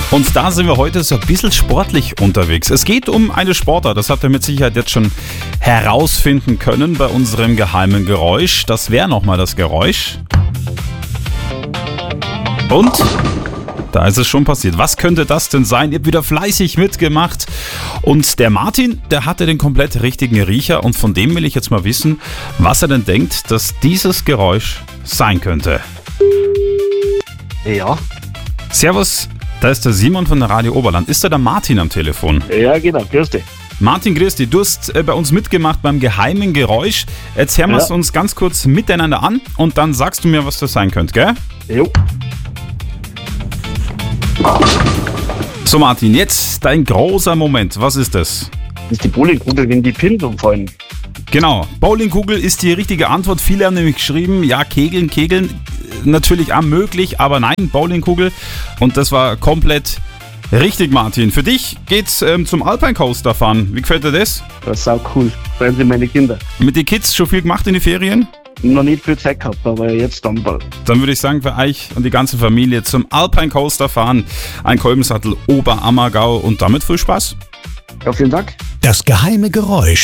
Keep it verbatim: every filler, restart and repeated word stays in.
Und da sind wir heute so ein bisschen sportlich unterwegs. Es geht um eine Sportart, das habt ihr mit Sicherheit jetzt schon herausfinden können bei unserem geheimen Geräusch. Das wäre nochmal das Geräusch. Und da ist es schon passiert. Was könnte das denn sein? Ihr habt wieder fleißig mitgemacht. Und der Martin, der hatte den komplett richtigen Riecher. Und von dem will ich jetzt mal wissen, was er denn denkt, dass dieses Geräusch sein könnte. Ja. Servus, da ist der Simon von der Radio Oberland. Ist da der Martin am Telefon? Ja, genau. Grüß dich. Martin, grüß dich. Du hast äh, bei uns mitgemacht beim geheimen Geräusch. Jetzt hören wir es Ja. uns ganz kurz miteinander an und dann sagst du mir, was das sein könnte, gell? Jo. So Martin, jetzt dein großer Moment. Was ist das? Das ist die Bowlingkugel, wenn die Pins umfallen. Genau, Bowlingkugel ist die richtige Antwort. Viele haben nämlich geschrieben, ja, Kegeln, Kegeln, natürlich auch möglich, aber nein, Bowlingkugel. Und das war komplett richtig, Martin. Für dich geht's ähm, zum Alpine Coaster fahren. Wie gefällt dir das? Das ist sau cool. Freuen sich meine Kinder. Mit den Kids schon viel gemacht in die Ferien? Noch nicht viel Zeit gehabt, aber jetzt dann bald. Dann würde ich sagen, für euch und die ganze Familie zum Alpine Coaster fahren. Ein Kolbensattel Oberammergau und damit viel Spaß. Ja, vielen Dank. Das geheime Geräusch.